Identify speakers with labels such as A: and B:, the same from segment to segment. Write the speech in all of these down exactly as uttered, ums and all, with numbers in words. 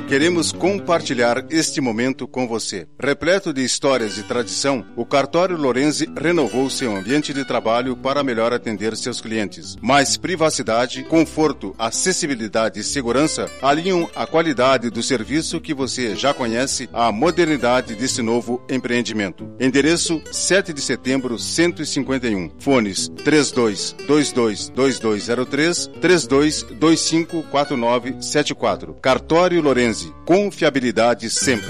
A: Queremos compartilhar este momento com você. Repleto de histórias e tradição, o Cartório Lorenzi renovou seu ambiente de trabalho para melhor atender seus clientes. Mais privacidade, conforto, acessibilidade e segurança alinham a qualidade do serviço que você já conhece à modernidade desse novo empreendimento. Endereço sete de setembro, cento e cinquenta e um. Fones três dois dois dois dois dois zero três, três dois dois cinco quatro nove sete quatro. Cartório Lorenzi. Confiabilidade sempre.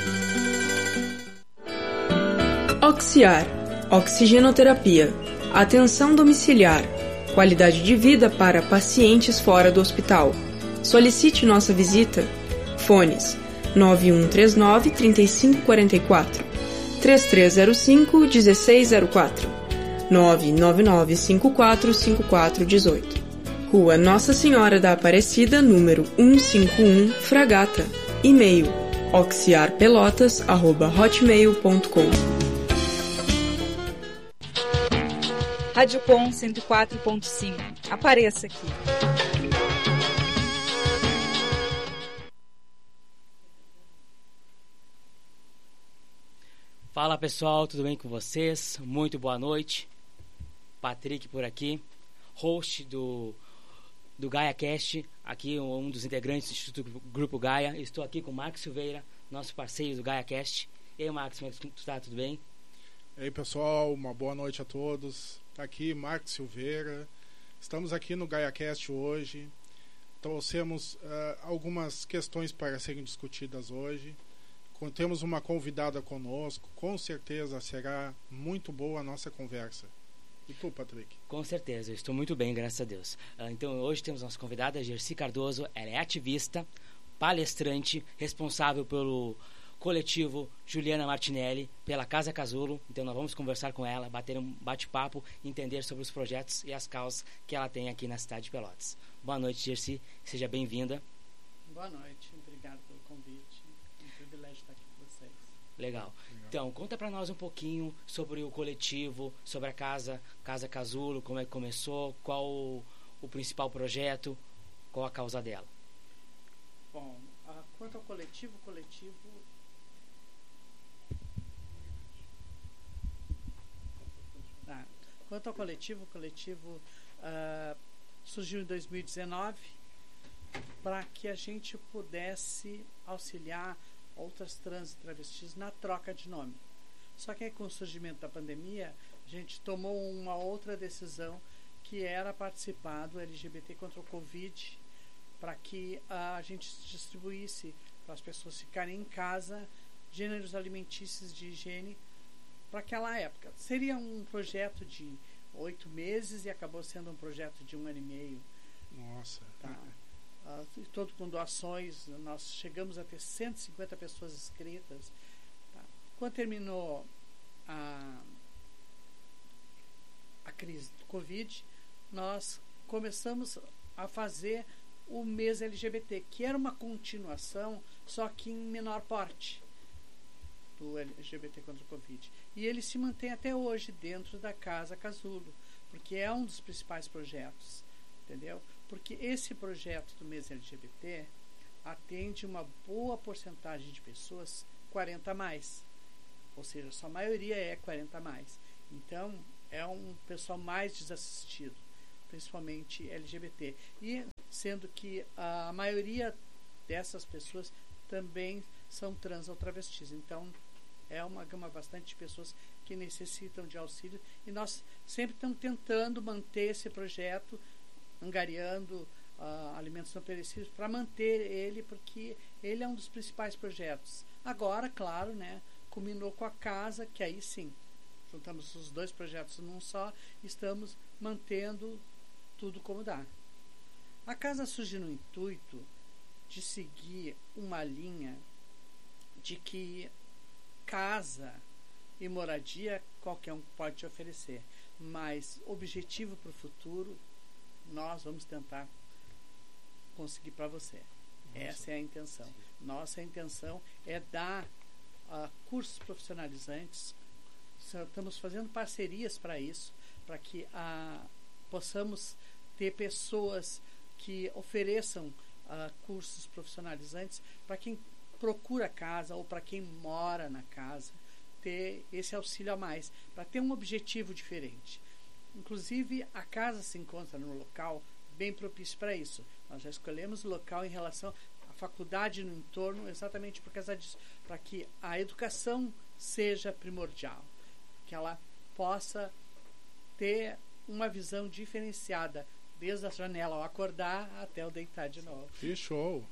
B: Oxiar, oxigenoterapia, atenção domiciliar, qualidade de vida para pacientes fora do hospital. Solicite nossa visita. Fones nove um três nove, três cinco quatro quatro, três três zero cinco, um seis zero quatro, nove nove nove cinco quatro cinco quatro um oito. Rua Nossa Senhora da Aparecida, número cento e cinquenta e um, Fragata. E-mail oxiarpelotas arroba hotmail ponto com.
C: Rádio Com cento e quatro ponto cinco. Apareça aqui.
D: Fala pessoal, tudo bem com vocês? Muito boa noite. Patrick por aqui, host do do GaiaCast, aqui um dos integrantes do Instituto Grupo Gaia. Estou aqui com o Marcos Silveira, nosso parceiro do GaiaCast. E aí, Marcos, como é que tu está? Tudo bem?
E: E aí, pessoal, uma boa noite a todos. Aqui, Marcos Silveira. Estamos aqui no GaiaCast hoje. Trouxemos uh, algumas questões para serem discutidas hoje. Temos uma convidada conosco. Com certeza será muito boa a nossa conversa. E tu, Patrick?
D: Com certeza, eu estou muito bem, graças a Deus. Uh, então, hoje temos nossa convidada, Gercy Cardoso. Ela é ativista, palestrante, responsável pelo coletivo Juliana Martinelli, pela Casa Casulo. Então, nós vamos conversar com ela, bater um bate-papo, entender sobre os projetos e as causas que ela tem aqui na cidade de Pelotas. Boa noite, Gercy. Seja bem-vinda.
F: Boa noite. Obrigado pelo convite. É um privilégio estar aqui com vocês.
D: Legal. Então, conta para nós um pouquinho sobre o coletivo, sobre a Casa Casa Casulo, como é que começou, qual o, o principal projeto, qual a causa dela.
F: Bom, uh, quanto ao coletivo, o coletivo... Ah, quanto ao coletivo, o coletivo uh, surgiu em dois mil e dezenove para que a gente pudesse auxiliar outras trans e travestis na troca de nome. Só que aí, com o surgimento da pandemia, a gente tomou uma outra decisão, que era participar do L G B T contra o Covid, para que a gente distribuísse para as pessoas ficarem em casa gêneros alimentícios de higiene para aquela época. Seria um projeto de oito meses e acabou sendo um projeto de um ano e meio.
E: Nossa.
F: Tá. Uh, todo com doações, nós chegamos a ter cento e cinquenta pessoas inscritas. Tá. Quando terminou a, a crise do Covid, nós começamos a fazer o mês L G B T, que era uma continuação, só que em menor porte, do L G B T contra o Covid. E ele se mantém até hoje dentro da Casa Casulo, porque é um dos principais projetos, entendeu? Porque esse projeto do mês L G B T atende uma boa porcentagem de pessoas quarenta a mais. Ou seja, a sua maioria é quarenta a mais. Então, é um pessoal mais desassistido, principalmente L G B T. E sendo que a maioria dessas pessoas também são trans ou travestis. Então, é uma gama bastante de pessoas que necessitam de auxílio. E nós sempre estamos tentando manter esse projeto, angariando uh, alimentos não perecíveis para manter ele, porque ele é um dos principais projetos. Agora, claro, né, culminou com a casa, que aí sim, juntamos os dois projetos num só, estamos mantendo tudo como dá. A casa surge no intuito de seguir uma linha de que casa e moradia qualquer um pode te oferecer, mas objetivo para o futuro nós vamos tentar conseguir para você. Nossa. Essa é a intenção. Nossa intenção é dar uh, cursos profissionalizantes. Estamos fazendo parcerias para isso, para que uh, possamos ter pessoas que ofereçam uh, cursos profissionalizantes para quem procura a casa ou para quem mora na casa, ter esse auxílio a mais, para ter um objetivo diferente. Inclusive, a casa se encontra num local bem propício para isso. Nós já escolhemos o local em relação à faculdade no entorno, exatamente por causa disso, para que a educação seja primordial, que ela possa ter uma visão diferenciada, desde a janela ao acordar até o deitar de novo.
E: Que show!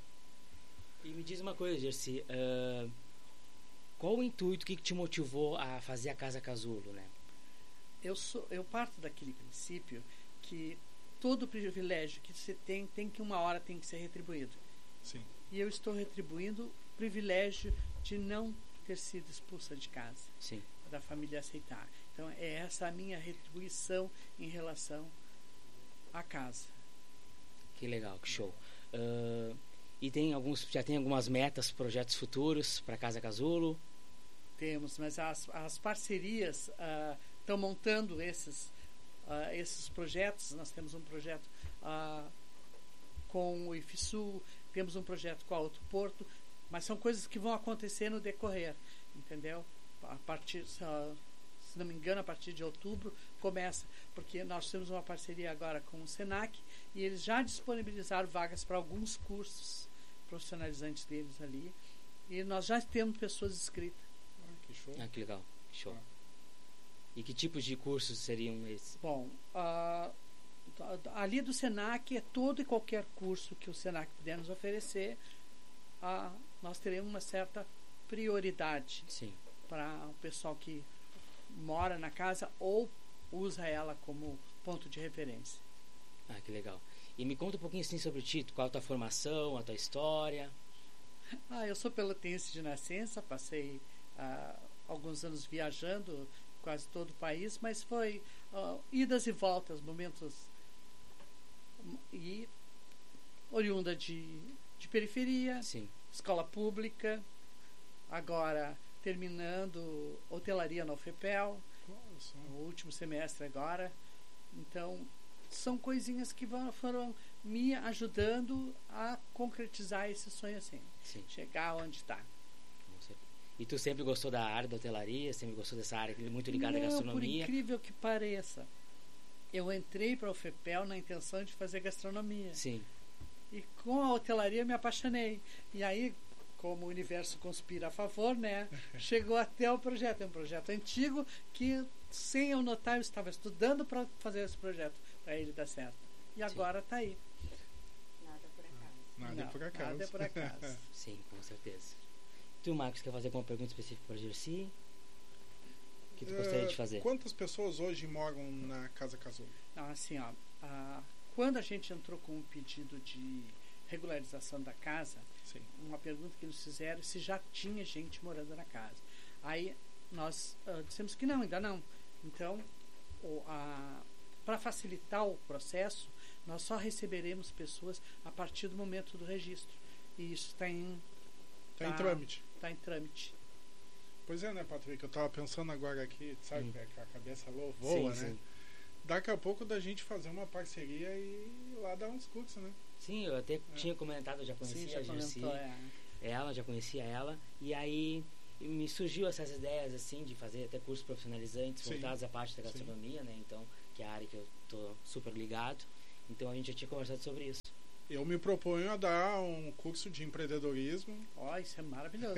D: E me diz uma coisa, Gersi, uh, qual o intuito, o que, que te motivou a fazer a Casa Casulo, né?
F: Eu, sou, eu parto daquele princípio que todo privilégio que você tem, tem que uma hora tem que ser retribuído.
E: Sim.
F: E eu estou retribuindo o privilégio de não ter sido expulsa de casa.
D: Sim.
F: Da família aceitar. Então, é essa a minha retribuição em relação à casa.
D: Que legal, que show. Uh, e tem alguns, já tem algumas metas, projetos futuros para a Casa Casulo?
F: Temos, mas as, as parcerias uh, estão montando esses, uh, esses projetos. Nós temos um projeto uh, com o IFSU, temos um projeto com a Outro Porto, mas são coisas que vão acontecer no decorrer, entendeu? A partir, se não me engano, a partir de outubro começa, porque nós temos uma parceria agora com o Senac e eles já disponibilizaram vagas para alguns cursos profissionalizantes deles ali e nós já temos pessoas inscritas.
E: Ah, que show!
D: Ah, que legal, que show. Ah. E que tipos de cursos seriam esses?
F: Bom, uh, ali do Senac é todo e qualquer curso que o Senac puder nos oferecer, uh, nós teremos uma certa prioridade.
D: Sim.
F: Para o pessoal que mora na casa ou usa ela como ponto de referência.
D: Ah, que legal. E me conta um pouquinho assim sobre ti, qual a tua formação, a tua história.
F: Ah, eu sou pelotense de nascença, passei ah, alguns anos viajando quase todo o país, mas foi ah, idas e voltas, momentos e oriunda de, de periferia,
D: Sim.
F: Escola pública, agora terminando hotelaria na UFPEL,
E: Nossa.
F: no último semestre agora. Então, são coisinhas que vão, foram me ajudando a concretizar esse sonho assim.
D: Sim.
F: Chegar onde está.
D: E tu sempre gostou da área da hotelaria? Sempre gostou dessa área muito ligada
F: Não,
D: à gastronomia?
F: Por incrível que pareça, eu entrei para a UFPEL na intenção de fazer gastronomia.
D: Sim.
F: E com a hotelaria eu me apaixonei. E aí, como o universo conspira a favor, né? Chegou até o projeto. É um projeto antigo que, sem eu notar, eu estava estudando para fazer esse projeto, para ele dar certo. E agora está aí.
C: Nada por acaso.
E: Nada
F: Não,
E: é por acaso.
F: Nada é por acaso.
D: Sim, com certeza. Tu, Marcos, quer fazer alguma pergunta específica para o Gersi? O que tu gostaria de fazer?
E: Quantas pessoas hoje moram na Casa Casulo?
F: Não, assim, ó, a, quando a gente entrou com um pedido de regularização da casa,
E: Sim.
F: uma pergunta que nos fizeram se já tinha gente morando na casa. Aí nós uh, dissemos que não, ainda não. Então, para facilitar o processo, nós só receberemos pessoas a partir do momento do registro. E isso está em,
E: tá tá, em trâmite.
F: Está em trâmite.
E: Pois é, né, Patrick? Eu estava pensando agora aqui, sabe, hum. que a cabeça voa,
D: sim,
E: né?
D: Sim.
E: Daqui a pouco da gente fazer uma parceria e lá dar uns cursos, né?
D: Sim, eu até
E: é.
D: tinha comentado, eu já conhecia
F: sim, já
D: a Gersi,
F: é.
D: ela, já conhecia ela, e aí me surgiu essas ideias, assim, de fazer até cursos profissionalizantes, sim. voltados à parte da gastronomia, sim. né? Então, que é a área que eu tô super ligado. Então, a gente já tinha conversado sobre isso.
E: Eu me proponho a dar um curso de empreendedorismo.
F: Ó, oh, isso é maravilhoso.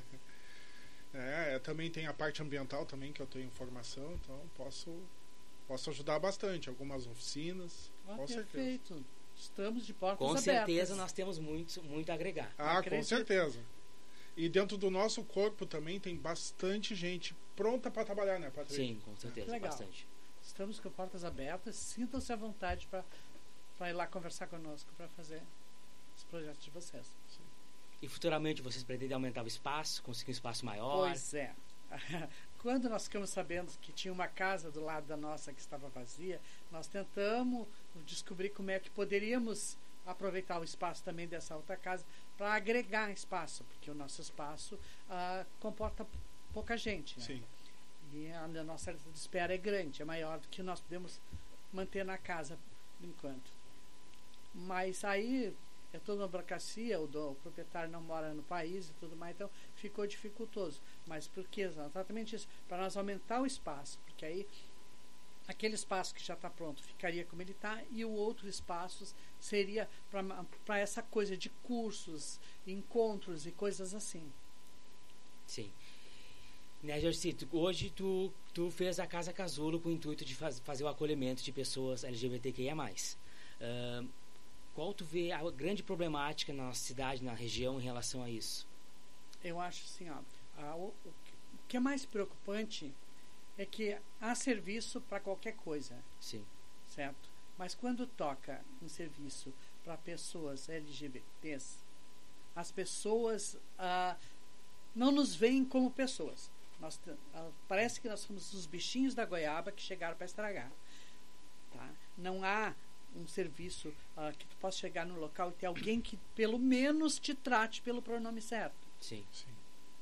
E: é, também tem a parte ambiental também, que eu tenho formação, então posso, posso ajudar bastante. Algumas oficinas,
F: oh,
E: com
F: perfeito.
E: certeza.
F: Estamos de portas
D: com
F: abertas.
D: Com certeza nós temos muito, muito a agregar.
E: Ah,
F: Acredito.
E: Com certeza. E dentro do nosso corpo também tem bastante gente pronta para trabalhar, né, Patrícia?
D: Sim, com certeza,
F: legal.
D: Bastante.
F: Estamos com portas abertas, sintam-se à vontade para ir lá conversar conosco, para fazer os projetos de vocês.
E: Sim.
D: E futuramente vocês pretendem aumentar o espaço, conseguir um espaço maior?
F: Pois é. Quando nós ficamos sabendo que tinha uma casa do lado da nossa que estava vazia, nós tentamos descobrir como é que poderíamos aproveitar o espaço também dessa outra casa para agregar espaço, porque o nosso espaço ah, comporta pouca gente, né?
E: Sim.
F: E a, a nossa lista de espera é grande, é maior do que nós podemos manter na casa por enquanto. Mas aí é toda uma burocracia, o, do, o proprietário não mora no país e tudo mais, então ficou dificultoso. Mas por que? Exatamente isso, para nós aumentar o espaço, porque aí aquele espaço que já está pronto ficaria como ele está, e o outro espaço seria para essa coisa de cursos, encontros e coisas assim.
D: Sim. Né, Gersi, tu, hoje tu, tu fez a Casa Casulo com o intuito de faz, fazer o acolhimento de pessoas L G B T Q I A mais. Uh, qual tu vê a grande problemática na nossa cidade, na região, em relação a isso?
F: Eu acho assim, ó, a, o, o que é mais preocupante é que há serviço para qualquer coisa.
D: Sim.
F: Certo? Mas quando toca um serviço para pessoas L G B Ts, as pessoas ah, não nos veem como pessoas. Nós, ah, parece que nós somos os bichinhos da goiaba que chegaram para estragar. Tá? Não há um serviço ah, que tu possa chegar no local e ter alguém que pelo menos te trate pelo pronome certo.
D: Sim.
E: Sim.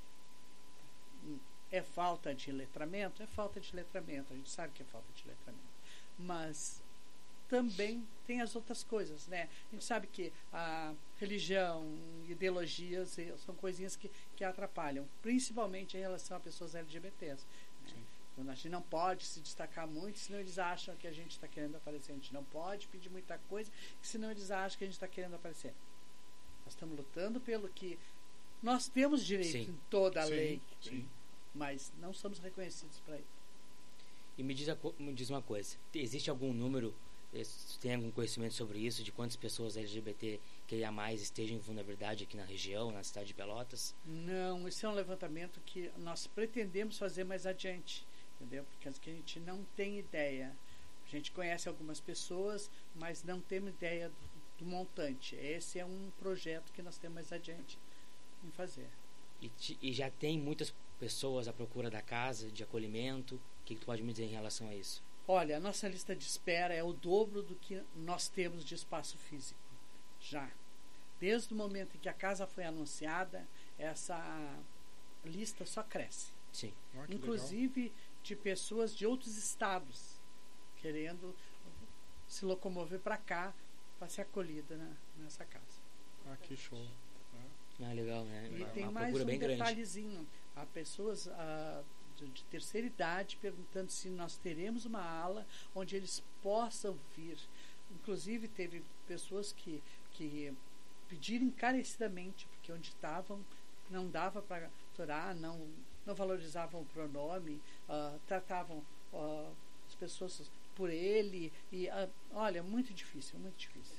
F: É falta de letramento? É falta de letramento. A gente sabe que é falta de letramento. Mas também tem as outras coisas, né? A gente sabe que a religião, ideologias são coisinhas que, que atrapalham, principalmente em relação a pessoas L G B Ts. Né? Então, a gente não pode se destacar muito, senão eles acham que a gente está querendo aparecer. A gente não pode pedir muita coisa, senão eles acham que a gente está querendo aparecer. Nós estamos lutando pelo que nós temos direito
D: Sim.
F: em toda a
E: Sim,
F: lei.
E: sim.
F: Mas não somos reconhecidos para isso.
D: E me diz, a, me diz uma coisa, existe algum número, tem algum conhecimento sobre isso, de quantas pessoas L G B T Q I A mais estejam em vulnerabilidade aqui na região, na cidade de Pelotas?
F: Não, esse é um levantamento que nós pretendemos fazer mais adiante, entendeu? Porque a gente não tem ideia. A gente conhece algumas pessoas, mas não temos ideia do, do montante. Esse é um projeto que nós temos mais adiante em fazer.
D: E, e já tem muitas pessoas à procura da casa, de acolhimento? O que, que tu pode me dizer em relação a isso?
F: Olha, a nossa lista de espera é o dobro do que nós temos de espaço físico. Já. Desde o momento em que a casa foi anunciada, essa lista só cresce.
D: Sim.
E: Ah, que
F: Inclusive
E: legal.
F: de pessoas de outros estados querendo se locomover para cá para ser acolhida na, nessa casa.
E: Ah, que show.
D: Ah, legal, né?
F: E
D: Uma,
F: tem
D: uma
F: mais
D: procura
F: um
D: bem grande.
F: detalhezinho. Há pessoas ah, de, de terceira idade perguntando se nós teremos uma ala onde eles possam vir. Inclusive, teve pessoas que, que pediram encarecidamente, porque onde estavam não dava para aturar, não, não valorizavam o pronome, ah, tratavam ah, as pessoas por ele. E, ah, olha, muito difícil, muito difícil.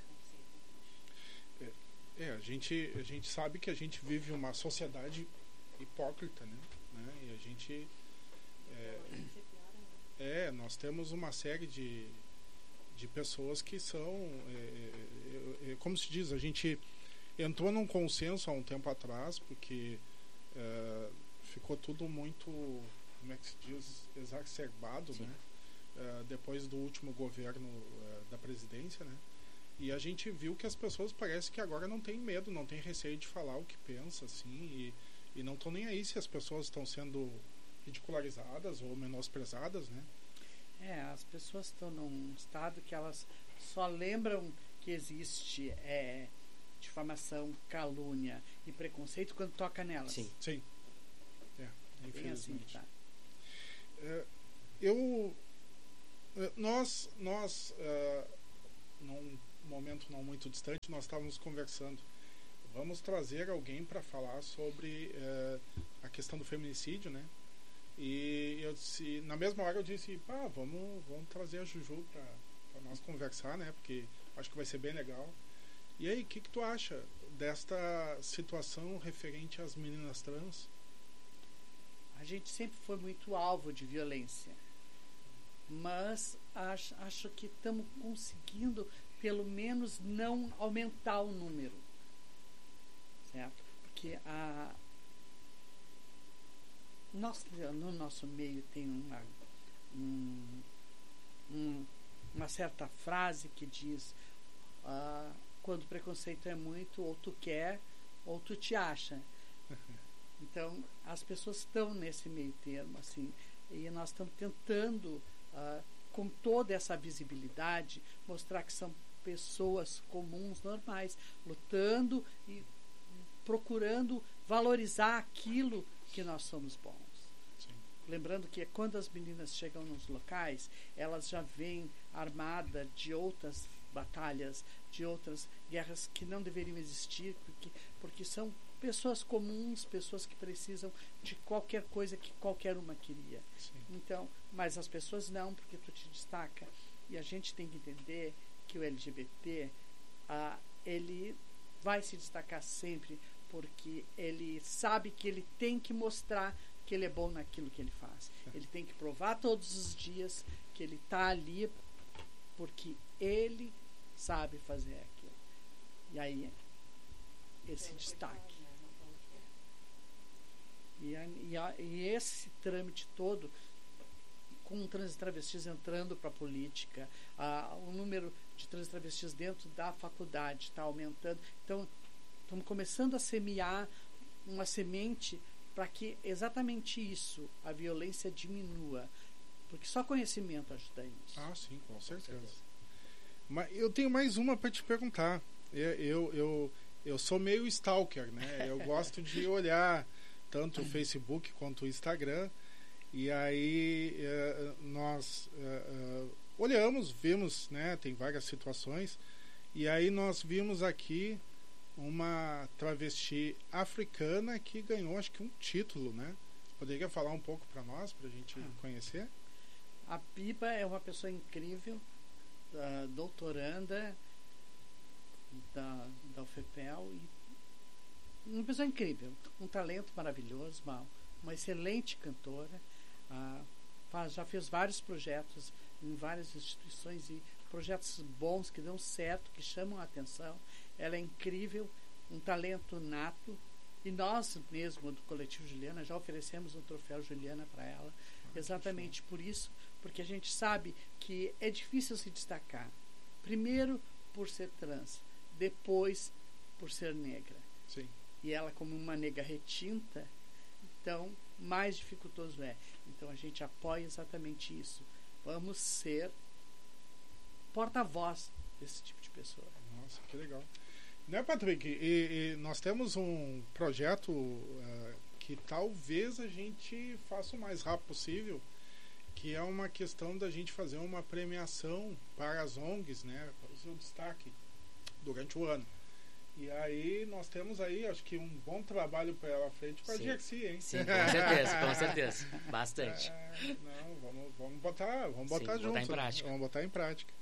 E: É, a gente, a gente sabe que a gente vive uma sociedade hipócrita, né? né? E a gente... É, é, nós temos uma série de, de pessoas que são... É, é, é, como se diz, a gente entrou num consenso há um tempo atrás, porque é, ficou tudo muito, como é que se diz, exacerbado, né? É, depois do último governo é, da presidência, né? E a gente viu que as pessoas parece que agora não tem medo, não tem receio de falar o que pensa, assim, e, e não estão nem aí se as pessoas estão sendo ridicularizadas ou menosprezadas, né?
F: É, as pessoas estão num estado que elas só lembram que existe é, difamação, calúnia e preconceito quando toca nelas.
D: Sim.
E: Sim. É,
F: Bem assim
E: infelizmente.
F: que tá.
E: É, eu... Nós... nós uh, num momento não muito distante, nós estávamos conversando. Vamos trazer alguém para falar sobre uh, a questão do feminicídio, né? E eu disse, na mesma hora eu disse, pá, vamos, vamos trazer a Juju para nós conversar, né? Porque acho que vai ser bem legal. E aí, o que, que tu acha desta situação referente às meninas trans?
F: A gente sempre foi muito alvo de violência, mas acho, acho que estamos conseguindo pelo menos não aumentar o número, certo? Porque a nós, no nosso meio tem uma um, um, uma certa frase que diz uh, quando o preconceito é muito, ou tu quer ou tu te acha. Então as pessoas estão nesse meio termo, assim, e nós estamos tentando uh, com toda essa visibilidade mostrar que são pessoas comuns, normais, lutando e procurando valorizar aquilo que nós somos bons.
E: Sim.
F: Lembrando que quando as meninas chegam nos locais, elas já vêm armadas de outras batalhas, de outras guerras que não deveriam existir, porque, porque são pessoas comuns, pessoas que precisam de qualquer coisa que qualquer uma queria.
E: Sim.
F: Então, mas as pessoas não, porque tu te destaca. E a gente tem que entender que o L G B T, ah, ele vai se destacar sempre, porque ele sabe que ele tem que mostrar que ele é bom naquilo que ele faz. Ele tem que provar todos os dias que ele está ali porque ele sabe fazer aquilo. E aí, esse destaque. E, a, e, a, e esse trâmite todo, com trans e travestis entrando para a política, a, o número de trans e travestis dentro da faculdade está aumentando. Então, estamos começando a semear uma semente para que exatamente isso, a violência, diminua. Porque só conhecimento ajuda isso.
E: Ah, sim, com certeza. Mas eu tenho mais uma para te perguntar. Eu, eu, eu, eu sou meio stalker, né? Eu gosto de olhar tanto o Facebook quanto o Instagram. E aí eh, nós eh, eh, olhamos, vimos, né? Tem várias situações. E aí nós vimos aqui uma travesti africana que ganhou, acho que um título, né? Poderia falar um pouco para nós, para a gente ah. conhecer?
F: A Pipa é uma pessoa incrível, uh, doutoranda da, da U F P E L, e uma pessoa incrível, um talento maravilhoso, uma, uma excelente cantora, uh, faz, já fez vários projetos em várias instituições e projetos bons que dão certo, que chamam a atenção. Ela é incrível, um talento nato, e nós mesmo do Coletivo Juliana já oferecemos um troféu Juliana para ela, exatamente por isso, porque a gente sabe que é difícil se destacar, primeiro por ser trans, depois por ser negra.
E: Sim. E
F: ela como uma negra retinta, então mais dificultoso é. Então a gente apoia exatamente isso. Vamos ser porta-voz desse tipo de pessoa.
E: Nossa, que legal. Né, Patrick? E, e nós temos um projeto uh, que talvez a gente faça o mais rápido possível, que é uma questão da gente fazer uma premiação para as O N Gs, né, para o seu destaque durante o ano. E aí nós temos aí, acho que um bom trabalho pela frente para a Gersi, hein?
D: Sim, com certeza, com certeza. Bastante.
E: É, não, vamos, vamos botar, vamos botar
D: Sim,
E: junto.
D: Botar em prática.
E: Vamos botar em prática.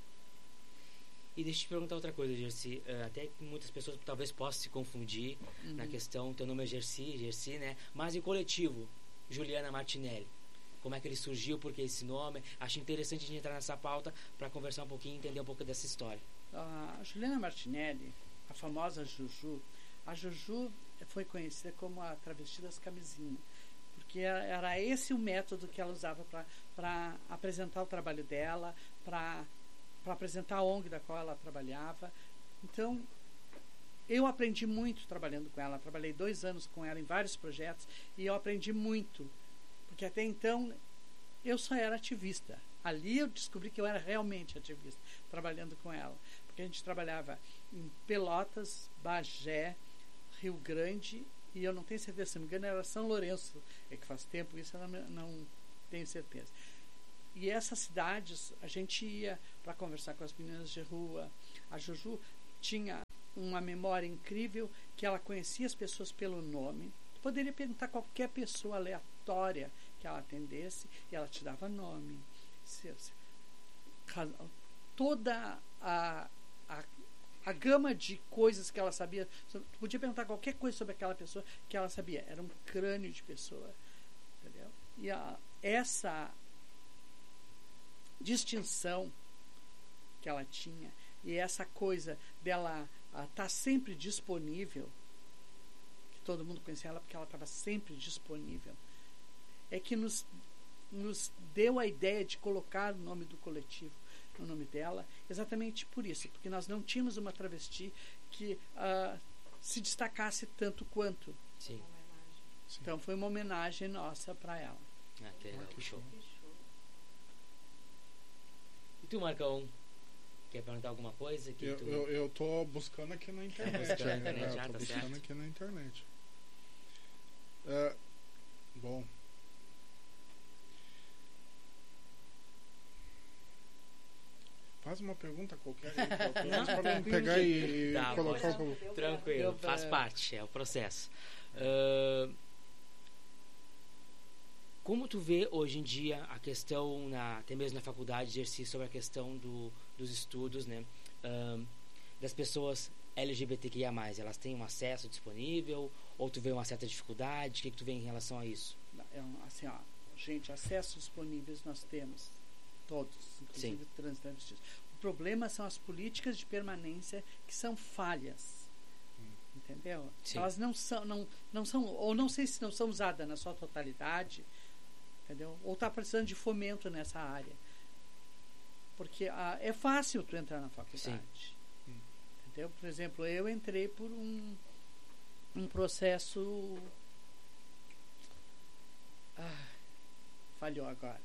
D: E deixa eu te perguntar outra coisa, Gersi. Uh, até que muitas pessoas talvez possam se confundir uhum. na questão, teu nome é Gersi, Gersi, né? Mas e o coletivo, Juliana Martinelli? Como é que ele surgiu, por que esse nome? Acho interessante a gente entrar nessa pauta para conversar um pouquinho e entender um pouco dessa história.
F: A Juliana Martinelli, a famosa Juju, a Juju foi conhecida como a travesti das camisinhas, porque era esse o método que ela usava para apresentar o trabalho dela, para para apresentar a O N G da qual ela trabalhava. Então, eu aprendi muito trabalhando com ela. Trabalhei dois anos com ela em vários projetos e eu aprendi muito, porque até então eu só era ativista. Ali eu descobri que eu era realmente ativista, trabalhando com ela. Porque a gente trabalhava em Pelotas, Bagé, Rio Grande, e eu não tenho certeza, se não me engano, era São Lourenço. É que faz tempo isso, eu não, não tenho certeza. E essas cidades, a gente ia para conversar com as meninas de rua. A Juju tinha uma memória incrível, que ela conhecia as pessoas pelo nome. Poderia perguntar a qualquer pessoa aleatória que ela atendesse, e ela te dava nome. Toda a, a, a gama de coisas que ela sabia. Tu podia perguntar qualquer coisa sobre aquela pessoa que ela sabia. Era um crânio de pessoa. Entendeu? E a, essa distinção que ela tinha e essa coisa dela estar tá sempre disponível, que todo mundo conhecia ela porque ela estava sempre disponível, é que nos, nos deu a ideia de colocar o nome do coletivo no nome dela, exatamente por isso, porque nós não tínhamos uma travesti que uh, se destacasse tanto quanto.
D: Sim.
F: Então foi uma homenagem nossa para ela.
D: Ah, que legal, que show. E tu, Marcão, Quer perguntar alguma coisa? Que
E: eu,
D: tu...
E: eu, eu tô buscando aqui na internet.
D: buscando na internet,
E: é,
D: já,
E: eu tô
D: tá
E: buscando
D: certo.
E: aqui na internet. Uh, bom. Faz uma pergunta qualquer aí, pelo menos pra mim pegar e, e
D: Tá,
E: colocar
D: pode.
E: o...
D: Tranquilo, faz parte, é o processo. Uh, como tu vê hoje em dia a questão, na, até mesmo na faculdade, exercício sobre a questão do, dos estudos, né? Uh, das pessoas L G B T Q I A mais, elas têm um acesso disponível? Ou tu vê uma certa dificuldade? O que, que tu vê em relação a isso?
F: É um, assim, ó, gente, acessos disponíveis nós temos. Todos, inclusive trans e travestis. O problema são as políticas de permanência que são falhas. Hum. Entendeu? Sim. Elas não são, não, não são, ou não sei se não são usadas na sua totalidade, entendeu? Ou está precisando de fomento nessa área. Porque ah, é fácil tu entrar na faculdade. Hum. Entendeu? Por exemplo, eu entrei por um, um processo. Ah, falhou agora.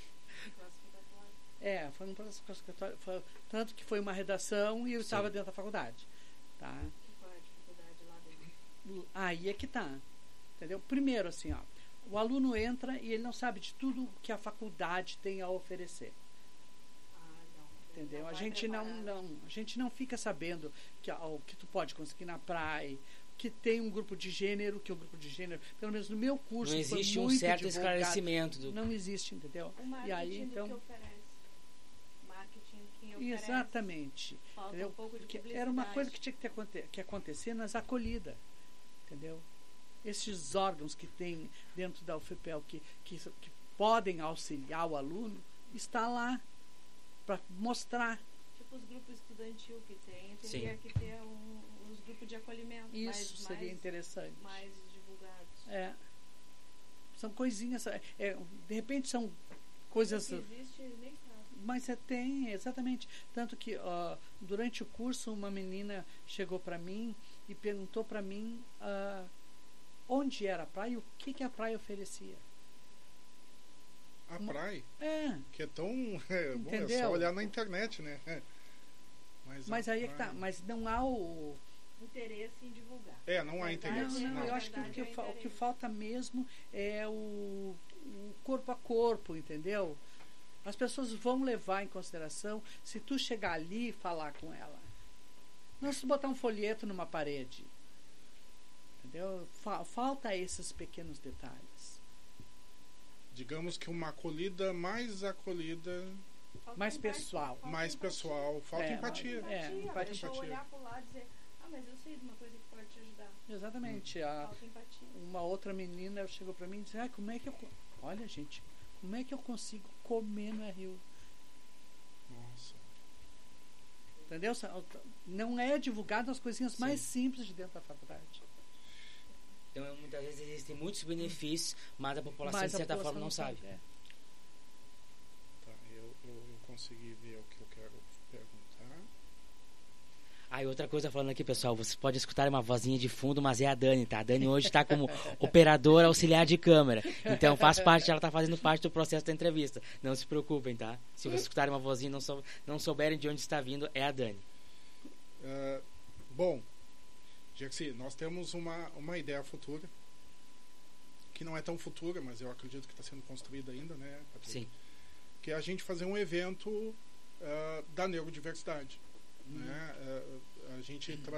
F: É, foi um processo classificatório, foi, tanto que foi uma redação e eu Sim. estava dentro da faculdade. Tá?
G: Qual é a dificuldade lá dentro?
F: Aí é que tá. Entendeu? Primeiro, assim, ó, o aluno entra e ele não sabe de tudo que a faculdade tem a oferecer.
G: Ah, não.
F: Entendeu?
G: Não
F: a gente não, não, a gente não fica sabendo que ó, o que tu pode conseguir na praia, que tem um grupo de gênero, que o grupo de gênero, pelo menos no meu curso,
D: não existe
F: foi
D: um
F: muito
D: certo
F: divulgado.
D: esclarecimento do...
F: Não existe, entendeu?
G: O marketing
F: e aí, então,
G: do que oferece. Marketing quem oferece.
F: Exatamente.
G: Falta
F: entendeu?
G: um pouco de
F: Porque
G: publicidade.
F: era uma coisa que tinha que, ter, que acontecer nas acolhidas, entendeu? Esses órgãos que tem dentro da U F P E L que, que, que podem auxiliar o aluno, está lá para mostrar.
G: Tipo os grupos estudantil que tem, teria Sim. que ter um, uns grupos de acolhimento.
F: Isso
G: mais,
F: seria
G: mais,
F: interessante.
G: Mais divulgados.
F: É. São coisinhas, é, de repente são coisas...
G: Que existe, nem sabe.
F: Mas é, tem, exatamente. Tanto que uh, durante o curso uma menina chegou para mim e perguntou para mim uh, onde era a praia e o que, que a praia oferecia.
E: A
F: uma,
E: praia?
F: É.
E: Que é tão... É, bom, é só olhar na internet, né? É. Mas,
F: mas aí
E: praia...
F: é que tá. Mas não há o...
G: interesse em divulgar.
E: É, não há interesse.
F: Não, não,
E: não.
F: Eu acho que o que, o que falta mesmo é o, o corpo a corpo, entendeu? As pessoas vão levar em consideração se tu chegar ali e falar com ela. Não se botar um folheto numa parede. Entendeu? Fa- falta esses pequenos detalhes.
E: Digamos que uma acolhida mais acolhida...
G: Falta
F: mais
G: empatia,
F: pessoal.
G: falta
E: mais
G: empatia.
E: pessoal. Falta
F: É,
E: empatia.
F: É,
G: empatia.
F: empatia.
G: Deixa eu olhar pro lado e dizer, ah, mas eu sei de uma coisa que pode te ajudar.
F: Exatamente. A,
G: Falta empatia.
F: uma outra menina chegou para mim e disse, ah, como é que eu... Olha, gente, como é que eu consigo comer no R U?
E: Nossa.
F: Entendeu? Não é divulgado as coisinhas
D: Sim.
F: mais simples de dentro da faculdade.
D: Então, muitas vezes existem muitos benefícios, mas a população,
F: Mas
D: de
F: a
D: certa
F: população
D: forma, não sabe.
F: É.
E: Tá, eu, eu, eu consegui ver o que eu quero perguntar.
D: Ah, e outra coisa falando aqui, pessoal, vocês podem escutar uma vozinha de fundo, mas é a Dani, tá? A Dani hoje está como operadora auxiliar de câmera. Então faz parte, ela está fazendo parte do processo da entrevista. Não se preocupem, tá? Se vocês escutarem uma vozinha e não, sou, não souberem de onde está vindo, é a Dani.
E: Uh, bom, Jercy, nós temos uma, uma ideia futura, que não é tão futura, mas eu acredito que está sendo construída ainda, né, Patrícia?
D: Sim.
E: Que é a gente fazer um evento uh, da neurodiversidade. Uhum. Né? Uh, a gente trazer